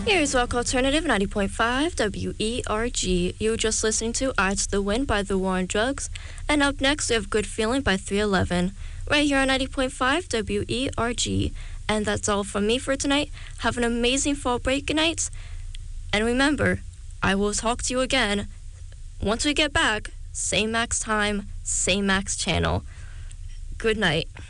Here's Rock Alternative 90.5 WERG. You were just listening to Eye to the Wind by The War on Drugs. And up next, we have Good Feeling by 311. Right here on 90.5 WERG. And that's all from me for tonight. Have an amazing fall break. Good night. And remember, I will talk to you again once we get back. Same max time, same max channel. Good night.